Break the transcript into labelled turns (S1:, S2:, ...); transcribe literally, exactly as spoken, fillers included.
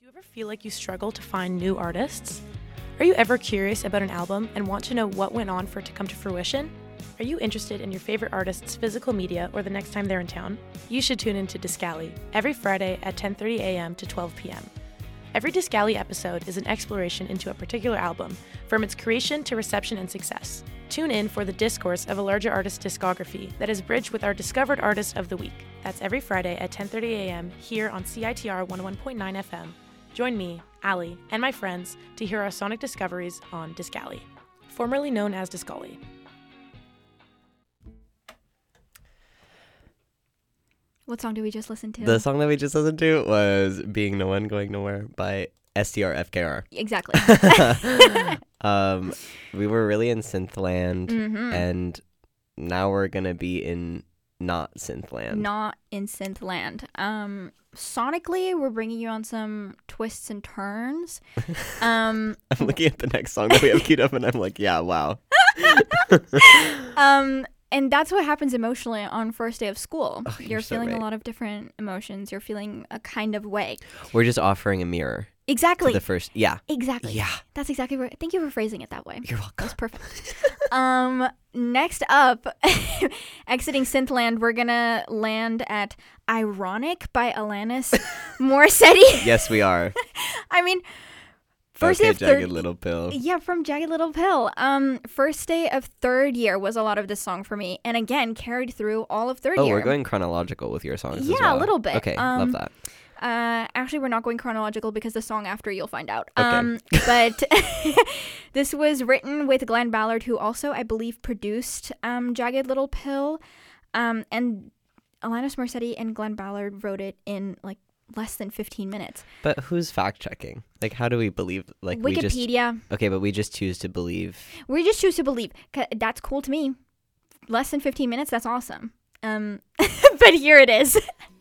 S1: Do you ever feel like you struggle to find new artists? Are you ever curious about an album and want to know what went on for it to come to fruition? Are you interested in your favorite artist's physical media or the next time they're in town? You should tune in to Discali every Friday at ten thirty a.m. to twelve p.m. Every Discali episode is an exploration into a particular album, from its creation to reception and success. Tune in for the discourse of a larger artist's discography that is bridged with our Discovered Artist of the Week. That's every Friday at ten thirty a.m. here on C I T R one oh one point nine F M. Join me, Ali, and my friends to hear our sonic discoveries on Discali, formerly known as Discali.
S2: What song did we just listen to?
S3: The song that we just listened to was Being No One Going Nowhere by S T R F K R.
S2: Exactly.
S3: um, we were really in synthland,
S2: mm-hmm.
S3: and now we're going to be in not synthland.
S2: Not in synthland. Um, sonically, we're bringing you on some twists and turns. Um,
S3: I'm looking at the next song that we have queued up, and I'm like, yeah, wow.
S2: um, and that's what happens emotionally on first day of school.
S3: Oh,
S2: you're
S3: you're so
S2: feeling
S3: right.
S2: a lot of different emotions. You're feeling a kind of way.
S3: We're just offering a mirror.
S2: Exactly.
S3: To the first, yeah.
S2: Exactly.
S3: Yeah.
S2: That's exactly right. Thank you for phrasing it that way.
S3: You're welcome.
S2: That's perfect. um, next up, exiting Synthland, we're gonna land at "Ironic" by Alanis Morissette.
S3: Yes, we are.
S2: I mean, first
S3: okay,
S2: day of
S3: Jagged
S2: third.
S3: Little Pill.
S2: Yeah, from Jagged Little Pill. Um, first day of third year was a lot of this song for me, and again carried through all of third
S3: Oh,
S2: year.
S3: we're going chronological with your songs.
S2: Yeah,
S3: as well.
S2: a little bit.
S3: Okay,
S2: Um,
S3: love that.
S2: Uh, actually, we're not going chronological because the song after you'll find out.
S3: Okay.
S2: Um, but this was written with Glenn Ballard, who also, I believe, produced um, Jagged Little Pill. Um, and Alanis Morissette and Glenn Ballard wrote it in like less than fifteen minutes.
S3: But who's fact checking? Like, how do we believe? Like, we just
S2: Wikipedia.
S3: okay, but we just choose to believe.
S2: We just choose to believe. 'Cause that's cool to me. Less than fifteen minutes. That's awesome. Um, but here it is.